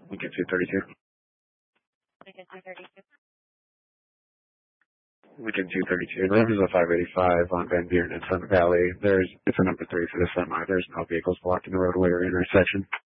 Lincoln 232. Lincoln 232. Lincoln 232. This is a 585 on Van Buren and Summit Valley. It's a number 3 for the semi. There's no vehicles blocking the roadway or intersection.